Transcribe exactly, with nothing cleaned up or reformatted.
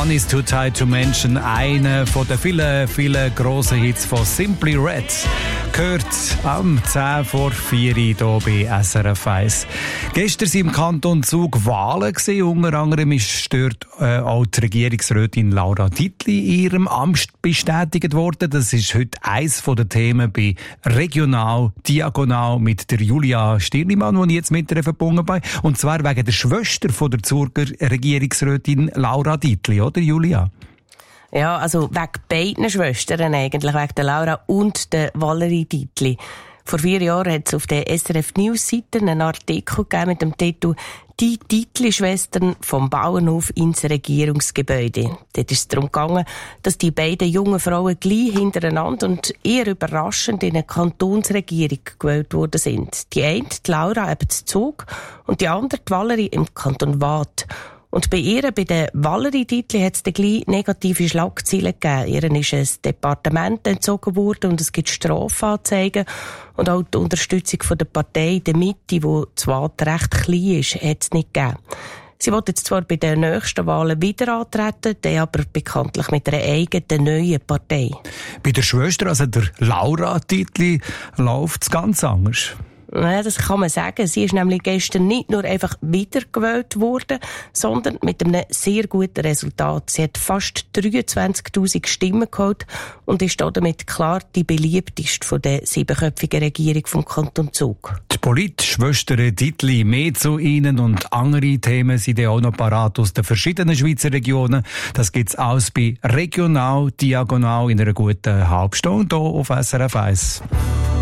One is too tight to mention, einer von den vielen, vielen grossen Hits von Simply Red. Gehört am zehn vor vier hier bei S R F eins. Gestern waren im Kanton Zug Wahlen. Unter anderem ist dort äh, auch die Regierungsrätin Laura Dietli in ihrem Amt bestätigt worden. Das ist heute eines der Themen bei Regional, Diagonal mit der Julia Stirnimann, die ich jetzt mit ihr verbunden bin. Und zwar wegen der Schwester von der Zürcher Regierungsrätin Laura Dietli, oder Julia? Ja, also wegen beiden Schwestern eigentlich, wegen der Laura und der Valerie Dietli. Vor vier Jahren hat es auf der S R F News-Seite einen Artikel gegeben mit dem Titel «Die Dietli-Schwestern vom Bauernhof ins Regierungsgebäude». Dort ist es darum gegangen, dass die beiden jungen Frauen gleich hintereinander und eher überraschend in eine Kantonsregierung gewählt worden sind. Die eine, die Laura, eben zu Zug, und die andere, die Valerie, im Kanton Waadt. Und bei ihr, bei der Valerie Dietli, hat es dann gleich negative Schlagzeilen gegeben. Ihren ist ein Departement entzogen worden und es gibt Strafanzeigen. Und auch die Unterstützung von der Partei der Mitte, die zwar recht klein ist, hat es nicht gegeben. Sie will jetzt zwar bei den nächsten Wahlen wieder antreten, dann aber bekanntlich mit einer eigenen neuen Partei. Bei der Schwester, also der Laura Dietli, läuft es ganz anders. Ja, das kann man sagen. Sie ist nämlich gestern nicht nur einfach wiedergewählt worden, sondern mit einem sehr guten Resultat. Sie hat fast dreiundzwanzigtausend Stimmen geholt und ist damit klar die beliebteste von der siebenköpfigen Regierung vom Kanton Zug. Die Polit-Schwester Dietli, mehr zu Ihnen und andere Themen sind auch noch parat aus den verschiedenen Schweizer Regionen. Das gibt's alles bei Regional, Diagonal in einer guten Halbstunde hier auf S R F eins.